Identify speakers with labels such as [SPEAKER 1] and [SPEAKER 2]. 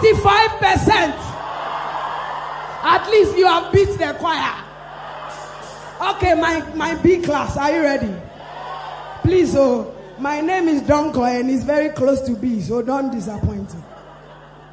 [SPEAKER 1] 45%. At least you have beat the choir. Okay, my B class, are you ready? Please, my name is Donko and it's very close to B, so don't disappoint me.